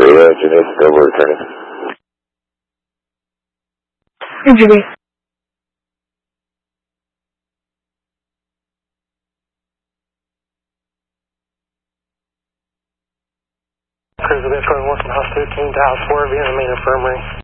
Janice, double returning. Jimmy. Cruiser Bitcoin 1 from House 13 to House 4 via the main infirmary.